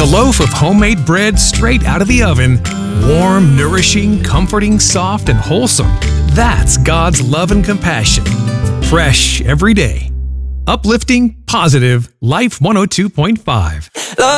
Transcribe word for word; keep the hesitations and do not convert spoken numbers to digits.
loaf of homemade bread straight out of the oven. Warm, nourishing, comforting, soft, and wholesome. That's God's love and compassion. Fresh every day. Uplifting, positive, Life one oh two point five.